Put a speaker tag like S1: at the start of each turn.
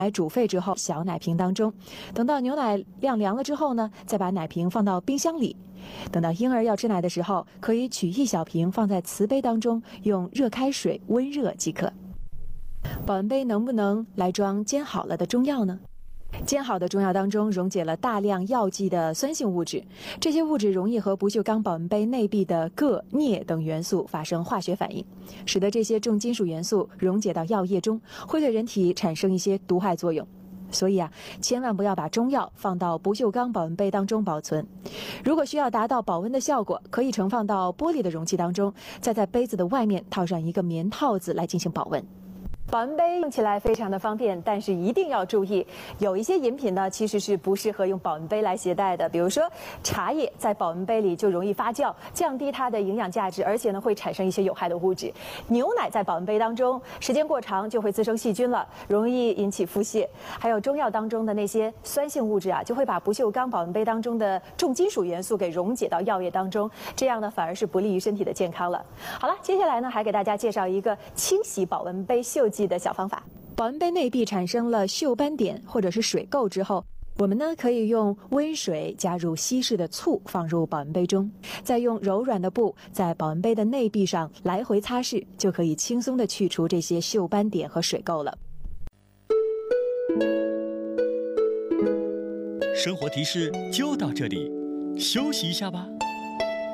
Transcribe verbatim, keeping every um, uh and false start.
S1: 奶煮沸之后，小奶瓶当中，等到牛奶晾凉了之后呢，再把奶瓶放到冰箱里。等到婴儿要吃奶的时候，可以取一小瓶放在瓷杯当中，用热开水温热即可。保温杯能不能来装煎好了的中药呢？煎好的中药当中溶解了大量药剂的酸性物质，这些物质容易和不锈钢保温杯内壁的铬、镍等元素发生化学反应，使得这些重金属元素溶解到药液中，会对人体产生一些毒害作用。所以啊，千万不要把中药放到不锈钢保温杯当中保存。如果需要达到保温的效果，可以盛放到玻璃的容器当中，再在杯子的外面套上一个棉套子来进行保温。保温杯用起来非常的方便，但是一定要注意，有一些饮品呢其实是不适合用保温杯来携带的。比如说茶叶在保温杯里就容易发酵，降低它的营养价值，而且呢会产生一些有害的物质。牛奶在保温杯当中时间过长就会滋生细菌了，容易引起腹泻。还有中药当中的那些酸性物质啊，就会把不锈钢保温杯当中的重金属元素给溶解到药液当中，这样呢反而是不利于身体的健康了。好了，接下来呢还给大家介绍一个清洗保温杯锈迹的小方法。保温杯内壁产生了锈斑点或者是水垢之后，我们呢可以用温水加入稀释的醋放入保温杯中，再用柔软的布在保温杯的内壁上来回擦拭，就可以轻松的去除这些锈斑点和水垢了。
S2: 生活提示就到这里，休息一下吧。